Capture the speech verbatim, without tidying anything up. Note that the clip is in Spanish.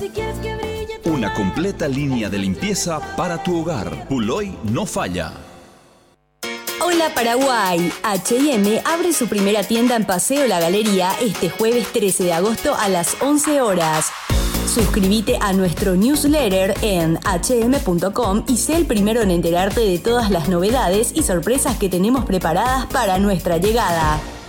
Una completa línea de limpieza para tu hogar. Puloy no falla. Hola Paraguay, H y M abre su primera tienda en Paseo La Galería este jueves trece de agosto a las once horas. Suscríbete a nuestro newsletter en hache eme punto com y sé el primero en enterarte de todas las novedades y sorpresas que tenemos preparadas para nuestra llegada.